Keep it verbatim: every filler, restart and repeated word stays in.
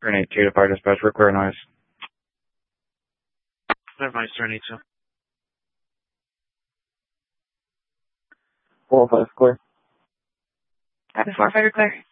Turn eight two to fire dispatch, we're clear noise. Clear noise, turn eight two. four oh five, clear. Copy four, fighter clear.